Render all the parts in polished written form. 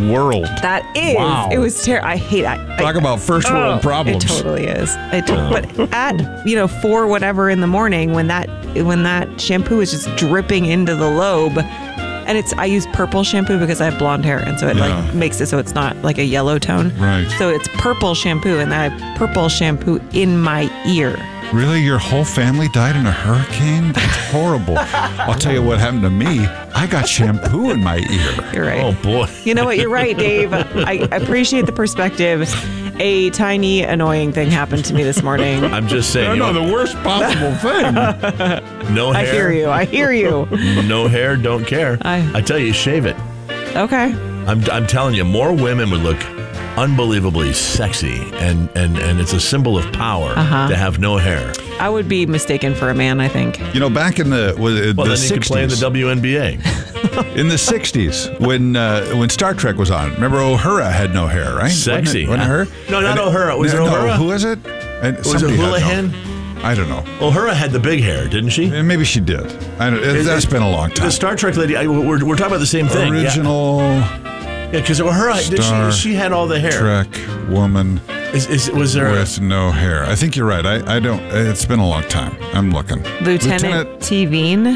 world. That is. Wow. It was terrible. I hate it. Talk about first world problems. It totally is. But at 4 whatever in the morning when that shampoo is just dripping into the lobe, and I use purple shampoo because I have blonde hair, and so it like makes it so it's not like a yellow tone. Right. So it's purple shampoo, and I have purple shampoo in my ear. Really? Your whole family died in a hurricane? That's horrible. I'll tell you what happened to me. I got shampoo in my ear. You're right. Oh, boy. You know what? You're right, Dave. I appreciate the perspective. A tiny, annoying thing happened to me this morning. I'm just saying. No, the worst possible thing. No hair. I hear you. No hair, don't care. I tell you, shave it. Okay. I'm telling you, more women would look unbelievably sexy, and it's a symbol of power to have no hair. I would be mistaken for a man, I think. You know, back in the then 60s, you could play in the WNBA. in the 60s, when Star Trek was on, remember Uhura had no hair, right? Sexy. Wasn't it her? No, not Uhura. Was it Uhura? No, who was it? Was it Houlihan? I don't know. Uhura had the big hair, didn't she? Maybe she did. That's been a long time. The Star Trek lady, we're talking about the same thing. Original. Yeah, because Uhura, she had all the hair. Trek woman. Was there with no hair? I think you're right. I don't. It's been a long time. I'm looking. Lieutenant Teveen.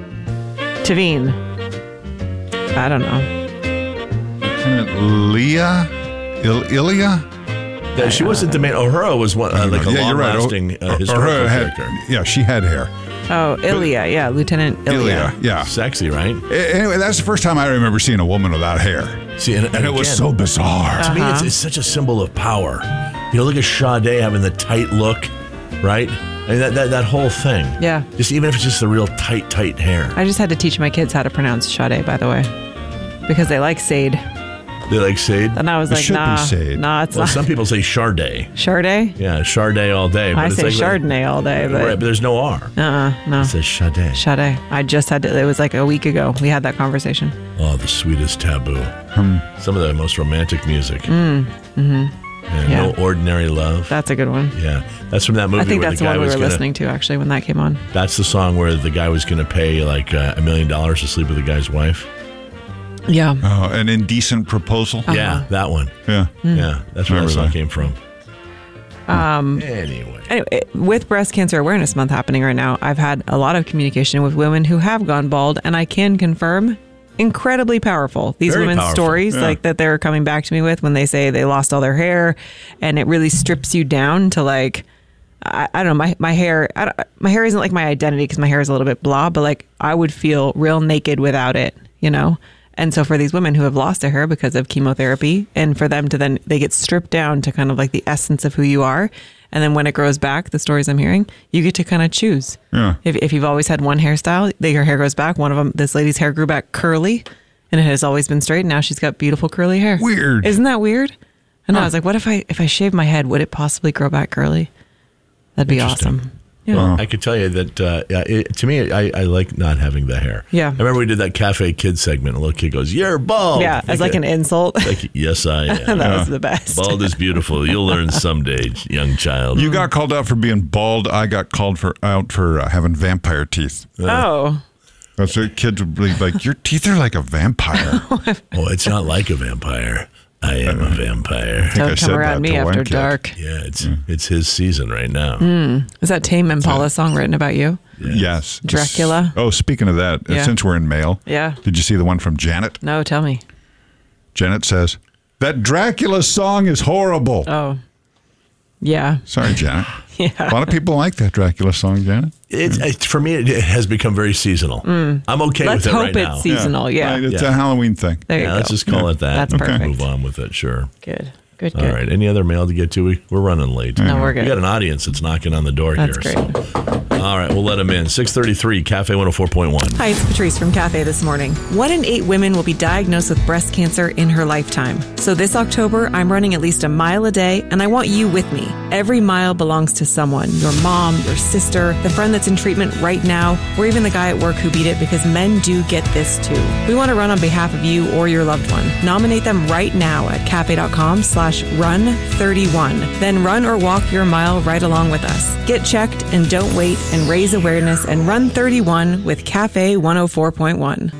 I don't know. Lieutenant Leah? Ilya? Yeah, she wasn't the main. Uhura was one like a long-lasting historical character. Yeah, she had hair. Oh, Ilya. Yeah, Lieutenant Ilya. Yeah. Sexy, right? Anyway, that's the first time I remember seeing a woman without hair. See, and it was so bizarre. To me, it's such a symbol of power. Look at Sade having the tight look, right? I mean, that whole thing. Yeah. Just even if it's just the real tight hair. I just had to teach my kids how to pronounce Sade, by the way, because they like Sade. They like Sade? And I was like, nah, it's not. Some people say Charday. Charday? Yeah, Charday all day. I say Chardonnay all day. But right, but there's no R. No. It says Sade. Sade. I just had to, it was like a week ago. We had that conversation. Oh, the sweetest taboo. Some of the most romantic music. No Ordinary Love. That's a good one. Yeah. That's from that movie. I think where that's the one we were listening to, actually, when that came on. That's the song where the guy was going to pay like $1 million to sleep with the guy's wife. Yeah. Oh, an indecent proposal? Yeah, that one. Yeah. Yeah, that's where that song came from. Anyway, with Breast Cancer Awareness Month happening right now, I've had a lot of communication with women who have gone bald, and I can confirm, incredibly powerful. These Very women's powerful. stories, like that they're coming back to me with when they say they lost all their hair, and it really strips you down to like, I don't know, my hair. My hair isn't like my identity because my hair is a little bit blah, but like I would feel real naked without it, you know. And so for these women who have lost their hair because of chemotherapy, and for them to then, they get stripped down to kind of like the essence of who you are. And then when it grows back, the stories I'm hearing, you get to kind of choose. Yeah. If you've always had one hairstyle, your hair grows back. One of them, this lady's hair grew back curly, and it has always been straight. And now she's got beautiful curly hair. Weird. Isn't that weird? And I was like, what if I shave my head? Would it possibly grow back curly? That'd be awesome. Yeah. Well, I could tell you that to me, I like not having the hair. Yeah. I remember we did that Cafe Kids segment. A little kid goes, "You're bald." Yeah, as like an insult. Like, yes, I am. That was the best. Bald is beautiful. You'll learn someday, young child. You got called out for being bald. I got called out for having vampire teeth. Oh. That's what kids would be like, your teeth are like a vampire. Oh, it's not like a vampire. I am a vampire. Don't come around me after dark. Yeah, it's his season right now. Is that Tame Impala song written about you? Yes. Dracula? Oh, speaking of that, since we're in mail, did you see the one from Janet? No, tell me. Janet says, that Dracula song is horrible. Oh, yeah. Sorry, Janet. Yeah. A lot of people like that Dracula song, Janet. For me, it has become very seasonal. I'm okay with it right now. Let's hope it's seasonal, yeah. It's a Halloween thing. There you go. Let's just call it that. That's perfect. Move on with it, sure. Good. All right. Any other mail to get to? We're running late. No, we're good. We got an audience that's knocking on the door That's here. great. All right, we'll let them in. 633 Cafe 104.1. Hi, it's Patrice from Cafe this morning. 1 in 8 women will be diagnosed with breast cancer in her lifetime. So this October, I'm running at least a mile a day, and I want you with me. Every mile belongs to someone. Your mom, your sister, the friend that's in treatment right now, or even the guy at work who beat it, because men do get this too. We want to run on behalf of you or your loved one. Nominate them right now at cafe.com/run31. Then run or walk your mile right along with us. Get checked and don't wait, and raise awareness and run 31 with Cafe 104.1.